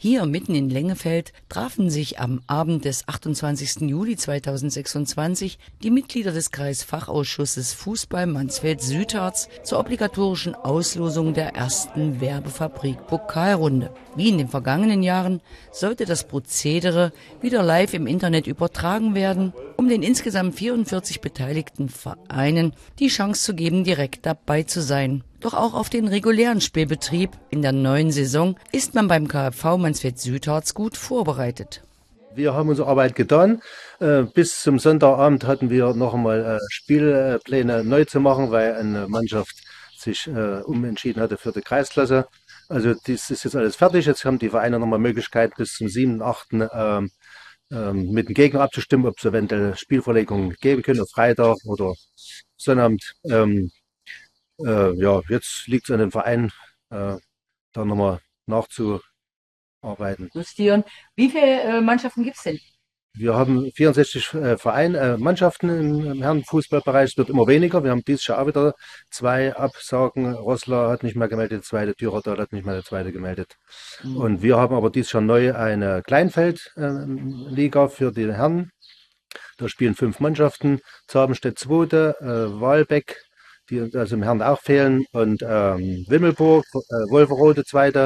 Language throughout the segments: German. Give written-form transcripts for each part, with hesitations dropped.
Hier mitten in Lengefeld trafen sich am Abend des 28. Juli 2026 die Mitglieder des Kreisfachausschusses Fußball Mansfeld-Südharz zur obligatorischen Auslosung der ersten Werbefabrik-Pokalrunde. Wie in den vergangenen Jahren sollte das Prozedere wieder live im Internet übertragen werden, um den insgesamt 44 beteiligten Vereinen die Chance zu geben, direkt dabei zu sein. Doch auch auf den regulären Spielbetrieb in der neuen Saison ist man beim KfV Mansfeld-Südharz gut vorbereitet. Wir haben unsere Arbeit getan. Bis zum Sonntagabend hatten wir noch einmal Spielpläne neu zu machen, weil eine Mannschaft sich umentschieden hatte für die Kreisklasse. Also das ist jetzt alles fertig. Jetzt haben die Vereine noch mal Möglichkeit, bis zum 7.8. Mit dem Gegner abzustimmen, ob es eventuell Spielverlegungen geben können, auf Freitag oder Sonnabend. Jetzt liegt es an den Vereinen, da nochmal nachzuarbeiten. Justieren. Wie viele Mannschaften gibt es denn? Wir haben 64 Mannschaften im Herrenfußballbereich. Es wird immer weniger. Wir haben dieses Jahr auch wieder 2 Absagen. Roßla hat nicht mehr gemeldet, die zweite. Dürerdal hat nicht mehr die zweite gemeldet. Und wir haben aber dieses Jahr neu eine Kleinfeld-Liga für die Herren. Da spielen 5 Mannschaften. Zabenstedt 2., Wahlbeck, die also im Herren auch fehlen, und Wimmelburg, Wolverode 2.,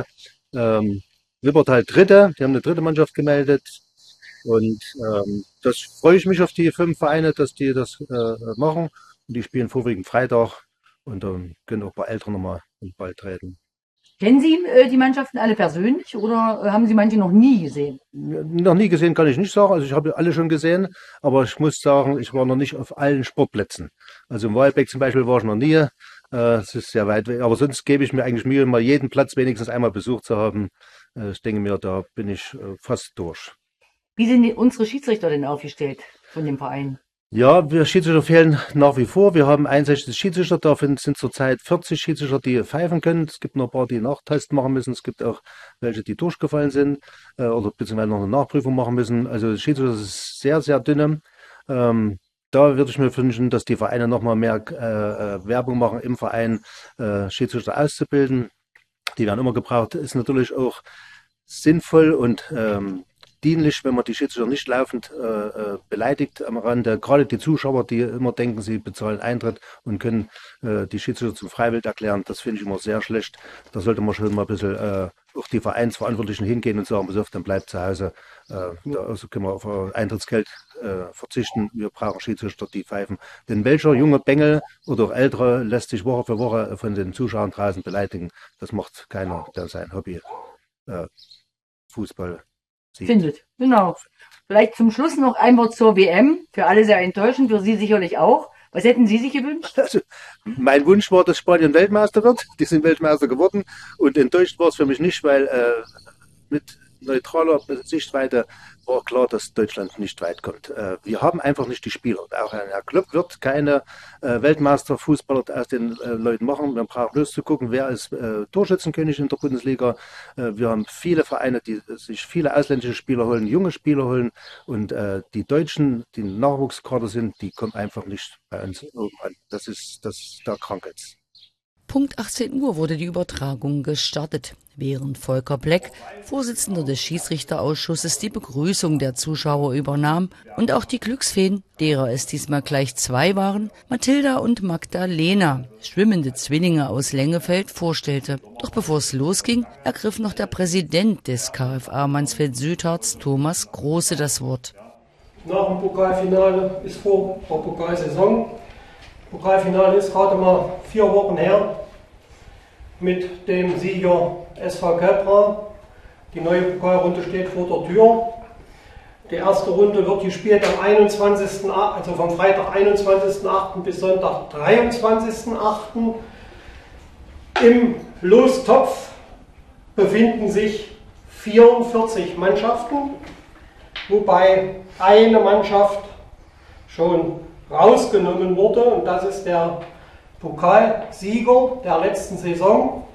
Wippertal 3., die haben eine 3. Mannschaft gemeldet. Und das freue ich mich auf die 5 Vereine, dass die das machen. Und die spielen vorwiegend Freitag, und dann können auch ein paar Ältere nochmal in den Ball treten. Kennen Sie die Mannschaften alle persönlich oder haben Sie manche noch nie gesehen? Noch nie gesehen kann ich nicht sagen. Also ich habe alle schon gesehen, aber ich muss sagen, ich war noch nicht auf allen Sportplätzen. Also im Wahlbeck zum Beispiel war ich noch nie. Es ist sehr weit weg. Aber sonst gebe ich mir eigentlich Mühe, mal jeden Platz wenigstens einmal besucht zu haben. Ich denke mir, da bin ich fast durch. Wie sind unsere Schiedsrichter denn aufgestellt von dem Verein? Ja, wir Schiedsrichter fehlen nach wie vor. Wir haben 61 Schiedsrichter, davon sind zurzeit 40 Schiedsrichter, die pfeifen können. Es gibt noch ein paar, die Nachtest machen müssen. Es gibt auch welche, die durchgefallen sind oder beziehungsweise noch eine Nachprüfung machen müssen. Also Schiedsrichter ist sehr, sehr dünn. Da würde ich mir wünschen, dass die Vereine noch mal mehr Werbung machen im Verein, Schiedsrichter auszubilden. Die werden immer gebraucht. Ist natürlich auch sinnvoll und dienlich, wenn man die Schiedsrichter nicht laufend beleidigt am Rande. Gerade die Zuschauer, die immer denken, sie bezahlen Eintritt und können die Schiedsrichter zum Freiwild erklären, das finde ich immer sehr schlecht. Da sollte man schon mal ein bisschen auch die Vereinsverantwortlichen hingehen und sagen, pass auf, dann bleibt zu Hause. Also können wir auf Eintrittsgeld verzichten. Wir brauchen Schiedsrichter, die pfeifen. Denn welcher junge Bengel oder auch Ältere lässt sich Woche für Woche von den Zuschauern draußen beleidigen? Das macht keiner, der sein Hobby Fußball findet. Genau. Vielleicht zum Schluss noch ein Wort zur WM. Für alle sehr enttäuschend, für Sie sicherlich auch. Was hätten Sie sich gewünscht? Also, mein Wunsch war, dass Spanien Weltmeister wird. Die sind Weltmeister geworden. Und enttäuscht war es für mich nicht, weil mit neutraler Sichtweite war klar, dass Deutschland nicht weit kommt. Wir haben einfach nicht die Spieler. Auch Herr Klopp wird keine Weltmeisterfußballer aus den Leuten machen. Wir brauchen bloß zu gucken, wer ist Torschützenkönig in der Bundesliga. Wir haben viele Vereine, die sich viele ausländische Spieler holen, junge Spieler holen. Und die Deutschen, die Nachwuchskader sind, die kommen einfach nicht bei uns oben an. Das ist der Krankheits. Punkt 18 Uhr wurde die Übertragung gestartet, während Volker Bleck, Vorsitzender des Schiedsrichterausschusses, die Begrüßung der Zuschauer übernahm und auch die Glücksfeen, derer es diesmal gleich 2 waren, Mathilda und Magdalena, schwimmende Zwillinge aus Lengefeld, vorstellte. Doch bevor es losging, ergriff noch der Präsident des KfA Mansfeld-Südharz, Thomas Große, das Wort. Nach dem Pokalfinale ist vor der Pokalsaison. Pokalfinale ist gerade mal 4 Wochen her mit dem Sieger SV Kepra. Die neue Pokalrunde steht vor der Tür. Die erste Runde wird gespielt am 21., also vom Freitag 21.8. bis Sonntag 23.8. Im Lostopf befinden sich 44 Mannschaften, wobei eine Mannschaft schon rausgenommen wurde, und das ist der Pokalsieger der letzten Saison.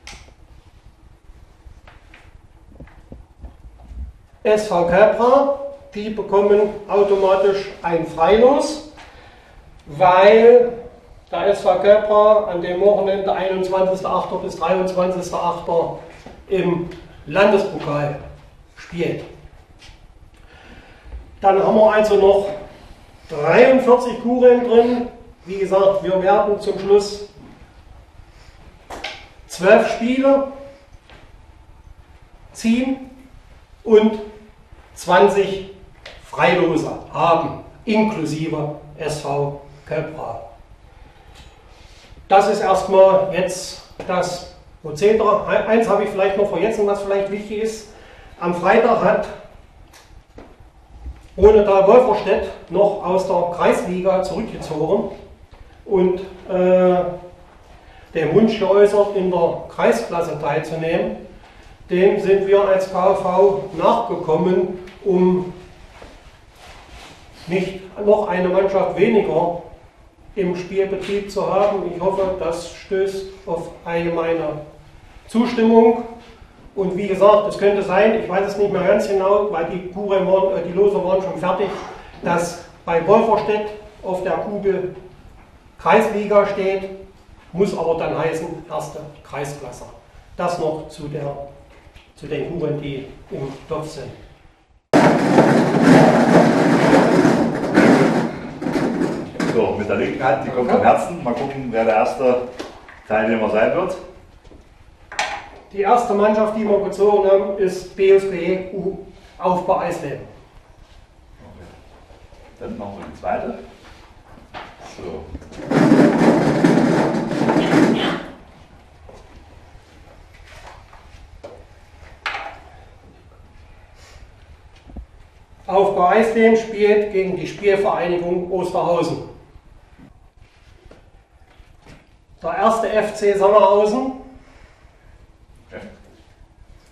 SV Kepra, die bekommen automatisch ein Freilos, weil der SV Kepra an dem Wochenende 21.8. bis 23.8. im Landespokal spielt. Dann haben wir also noch 43 Kugeln drin. Wie gesagt, wir werden zum Schluss 12 Spiele ziehen und 20 Freilose haben, inklusive SV Köpra. Das ist erstmal jetzt das Prozedere. Eins habe ich vielleicht noch vergessen, was vielleicht wichtig ist. Am Freitag hat Rhone-Dahl Wolferstedt noch aus der Kreisliga zurückgezogen und den Wunsch geäußert, in der Kreisklasse teilzunehmen. Dem sind wir als KV nachgekommen, um nicht noch eine Mannschaft weniger im Spielbetrieb zu haben. Ich hoffe, das stößt auf allgemeine Zustimmung. Und wie gesagt, es könnte sein, ich weiß es nicht mehr ganz genau, weil die Lose waren schon fertig, dass bei Wolferstedt auf der Kugel Kreisliga steht, muss aber dann heißen erste Kreisklasse. Das noch zu den Kugeln, die im Topf sind. So, mit der linken Hand, die kommt vom Herzen. Mal gucken, wer der erste Teilnehmer sein wird. Die erste Mannschaft, die wir gezogen haben, ist BSB U Aufbau Eisleben. Okay. Dann machen wir die zweite. So. Aufbau Eisleben spielt gegen die Spielvereinigung Osterhausen. Der erste FC Sangerhausen